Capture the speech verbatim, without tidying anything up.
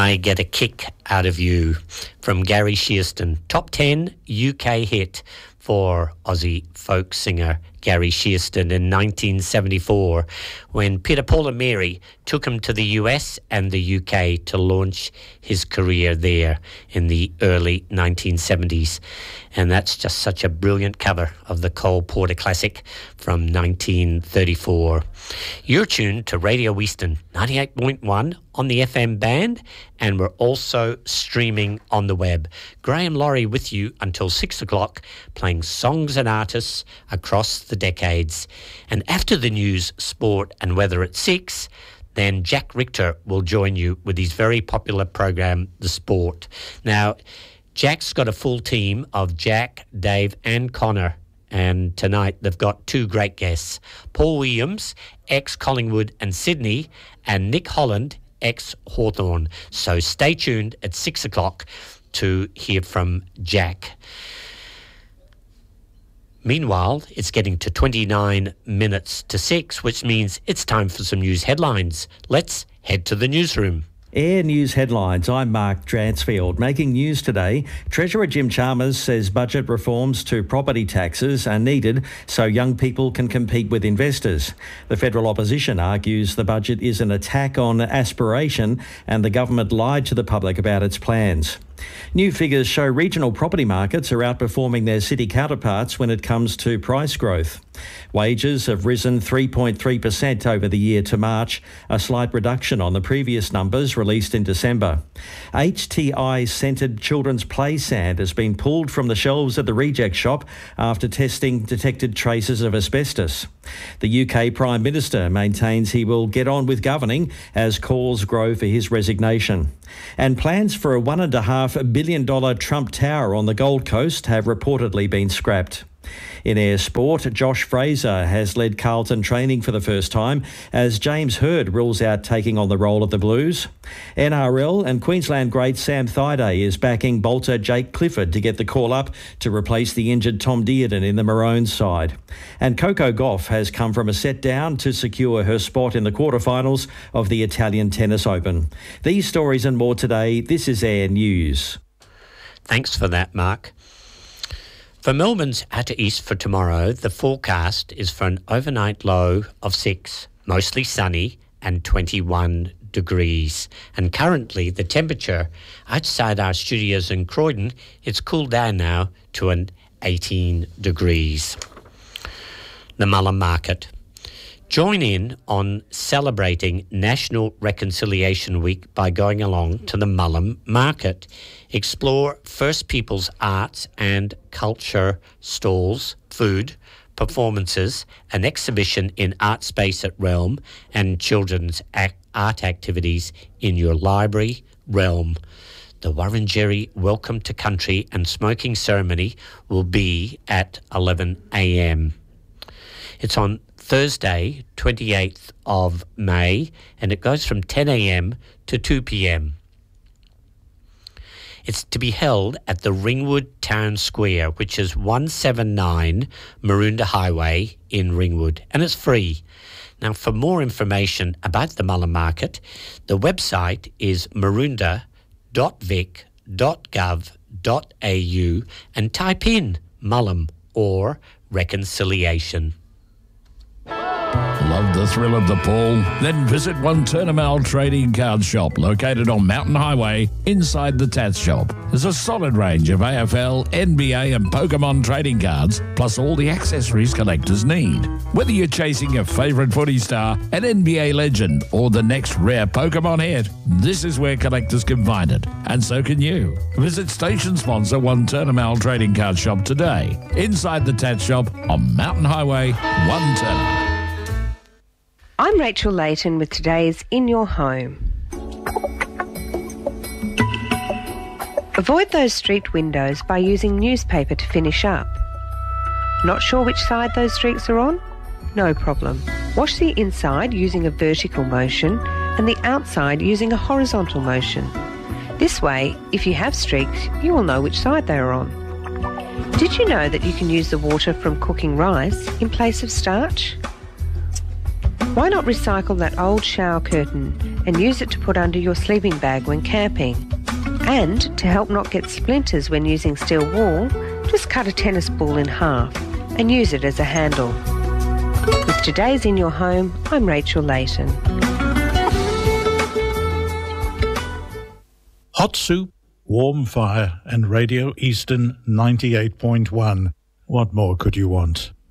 I Get a Kick Out of You from Gary Shearston. Top ten U K hit for Aussie folk singer Gary Shearston in nineteen seventy-four when Peter, Paul and Mary took him to the U S and the U K to launch his career there in the early nineteen seventies. And that's just such a brilliant cover of the Cole Porter classic from nineteen thirty-four. You're tuned to Radio Eastern ninety-eight point one on the F M band, and we're also streaming on the web. Graham Laurie with you until six o'clock, playing songs and artists across the decades. And after the news, sport and weather at six, then Jack Richter will join you with his very popular program, The Sport. Now, Jack's got a full team of Jack, Dave and Connor, and tonight they've got two great guests, Paul Williams, ex-Collingwood and Sydney, and Nick Holland, ex-Hawthorn. So stay tuned at six o'clock to hear from Jack. Meanwhile, it's getting to twenty-nine minutes to six, which means it's time for some news headlines. Let's head to the newsroom. Air News Headlines. I'm Mark Dransfield. Making news today, Treasurer Jim Chalmers says budget reforms to property taxes are needed so young people can compete with investors. The federal opposition argues the budget is an attack on aspiration and the government lied to the public about its plans. New figures show regional property markets are outperforming their city counterparts when it comes to price growth. Wages have risen three point three percent over the year to March, a slight reduction on the previous numbers released in December. H T I-scented children's play sand has been pulled from the shelves at the reject shop after testing detected traces of asbestos. The U K Prime Minister maintains he will get on with governing as calls grow for his resignation. And plans for a one and a half billion dollar Trump Tower on the Gold Coast have reportedly been scrapped. In air sport, Josh Fraser has led Carlton training for the first time as James Hird rules out taking on the role of the Blues. N R L and Queensland great Sam Thaiday is backing bolter Jake Clifford to get the call up to replace the injured Tom Dearden in the Maroons side. And Coco Gauff has come from a set down to secure her spot in the quarterfinals of the Italian Tennis Open. These stories and more today. This is Air News. Thanks for that, Mark. For Melbourne's outer east for tomorrow, the forecast is for an overnight low of six, mostly sunny and twenty-one degrees. And currently the temperature outside our studios in Croydon, it's cooled down now to an eighteen degrees. The Mullum Market. Join in on celebrating National Reconciliation Week by going along to the Mullum Market. Explore First Peoples arts and culture stalls, food, performances, an exhibition in Art Space at Realm, and children's ac- art activities in your library, Realm. The Wurundjeri Welcome to Country and Smoking Ceremony will be at eleven a.m. It's on Thursday, twenty-eighth of May, and it goes from ten a.m. to two p.m. It's to be held at the Ringwood Town Square, which is one seventy-nine Maroondah Highway in Ringwood, and it's free. Now, for more information about the Mullum Market, the website is maroondah dot vic dot gov dot a u and type in Mullum or reconciliation. Love the thrill of the pool? Then visit One Turnamal Trading Card Shop, located on Mountain Highway inside the Tats Shop. There's a solid range of A F L, N B A and Pokemon trading cards, plus all the accessories collectors need. Whether you're chasing your favourite footy star, an N B A legend, or the next rare Pokemon hit, this is where collectors can find it, and so can you. Visit station sponsor One Turnamal Trading Card Shop today, inside the Tats Shop on Mountain Highway, One Turnamal. I'm Rachel Layton with today's In Your Home. Avoid those streaked windows by using newspaper to finish up. Not sure which side those streaks are on? No problem. Wash the inside using a vertical motion and the outside using a horizontal motion. This way, if you have streaks, you will know which side they are on. Did you know that you can use the water from cooking rice in place of starch? Why not recycle that old shower curtain and use it to put under your sleeping bag when camping? And to help not get splinters when using steel wool, just cut a tennis ball in half and use it as a handle. With Today's In Your Home, I'm Rachel Layton. Hot soup, warm fire and Radio Eastern ninety-eight point one. What more could you want?